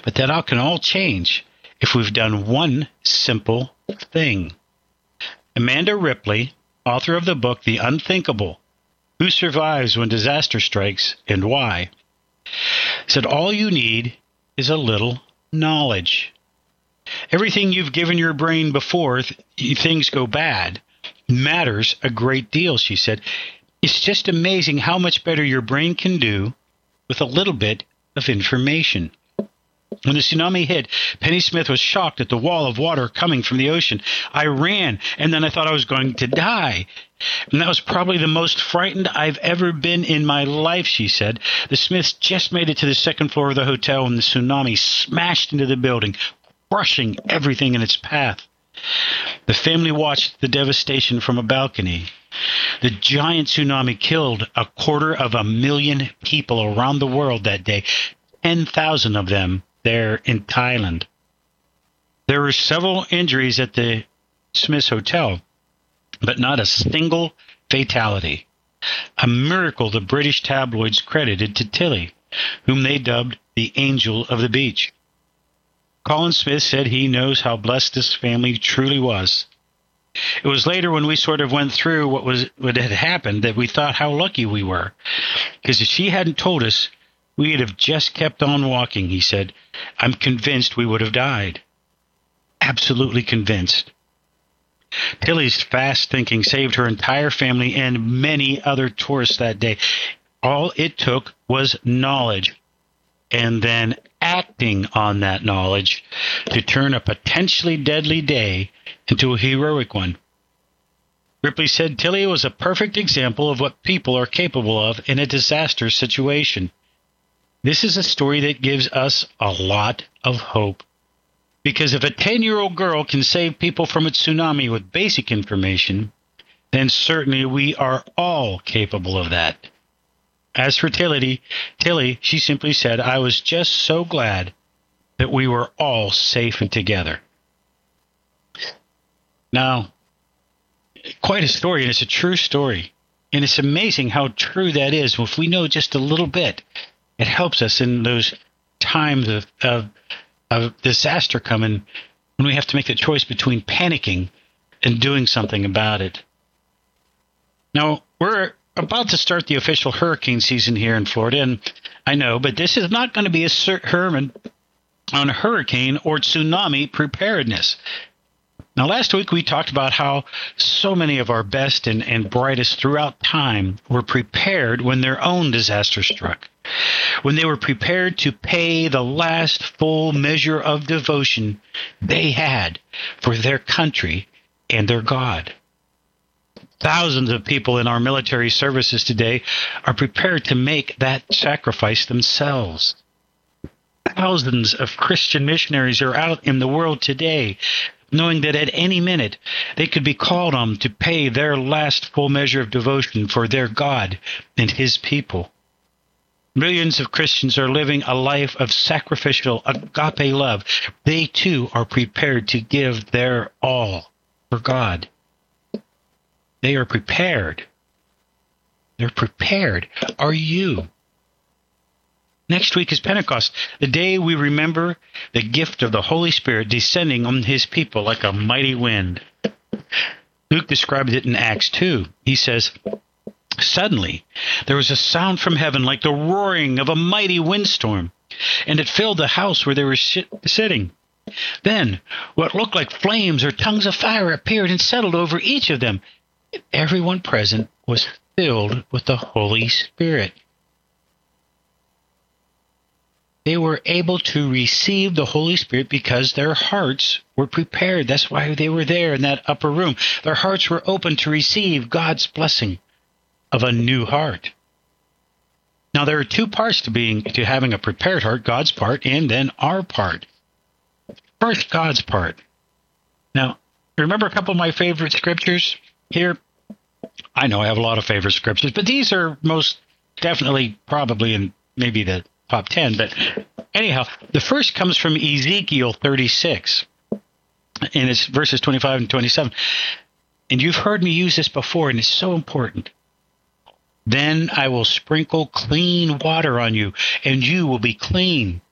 But that all can all change if we've done one simple thing. Amanda Ripley, author of the book The Unthinkable, Who Survives When Disaster Strikes and Why, said all you need is a little knowledge. Everything you've given your brain before things go bad matters a great deal, she said. It's just amazing how much better your brain can do with a little bit of information. When the tsunami hit, Penny Smith was shocked at the wall of water coming from the ocean. I ran, and then I thought I was going to die. And that was probably the most frightened I've ever been in my life, she said. The Smiths just made it to the second floor of the hotel when the tsunami smashed into the building, crushing everything in its path. The family watched the devastation from a balcony. The giant tsunami killed 250,000 people around the world that day, 10,000 of them there in Thailand. There were several injuries at the Smiths Hotel, but not a single fatality. A miracle the British tabloids credited to Tilly, whom they dubbed the Angel of the Beach. Colin Smith said he knows how blessed this family truly was. It was later when we sort of went through what had happened that we thought how lucky we were. Because if she hadn't told us, we'd have just kept on walking, he said. I'm convinced we would have died. Absolutely convinced. Tilly's fast thinking saved her entire family and many other tourists that day. All it took was knowledge, and then acting on that knowledge to turn a potentially deadly day into a heroic one. Ripley said Tilly was a perfect example of what people are capable of in a disaster situation. This is a story that gives us a lot of hope. Because if a 10-year-old girl can save people from a tsunami with basic information, then certainly we are all capable of that. As for Tilly, she simply said, I was just so glad that we were all safe and together. Now, quite a story, and it's a true story. And it's amazing how true that is. If we know just a little bit, it helps us in those times of disaster coming when we have to make the choice between panicking and doing something about it. Now, we're about to start the official hurricane season here in Florida, and I know, but this is not going to be a sermon on hurricane or tsunami preparedness. Now, last week we talked about how so many of our best and brightest throughout time were prepared when their own disaster struck, when they were prepared to pay the last full measure of devotion they had for their country and their God. Thousands of people in our military services today are prepared to make that sacrifice themselves. Thousands of Christian missionaries are out in the world today, knowing that at any minute they could be called on to pay their last full measure of devotion for their God and His people. Millions of Christians are living a life of sacrificial agape love. They too are prepared to give their all for God. They are prepared. They're prepared. Are you? Next week is Pentecost, the day we remember the gift of the Holy Spirit descending on His people like a mighty wind. Luke describes it in Acts 2. He says, suddenly there was a sound from heaven like the roaring of a mighty windstorm, and it filled the house where they were sitting. Then what looked like flames or tongues of fire appeared and settled over each of them. Everyone present was filled with the Holy Spirit. They were able to receive the Holy Spirit because their hearts were prepared. That's why they were there in that upper room. Their hearts were open to receive God's blessing of a new heart. Now, there are two parts to having a prepared heart, God's part, and then our part. First, God's part. Now, remember a couple of my favorite scriptures here? I know I have a lot of favorite scriptures, but these are most definitely probably in maybe the top 10. But anyhow, the first comes from Ezekiel 36, and it's verses 25 and 27. And you've heard me use this before, and it's so important. Then I will sprinkle clean water on you, and you will be clean.